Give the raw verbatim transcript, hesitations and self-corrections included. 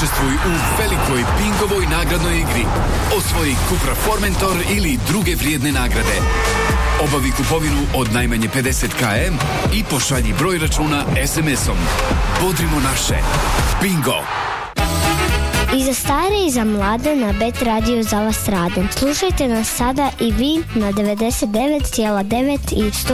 Učestvuj u velikoj Bingovoj nagradnoj igri. Osvoji Cupra Formentor ili druge vrijedne nagrade. Obavi kupovinu od najmanje pedeset kilometara i pošalji broj računa es em esom. Bodrimo naše. Bingo! I za stare i za mlade na Bet Radio za vas radim. Slušajte nas sada i vi na devedeset devet zarez devet i sto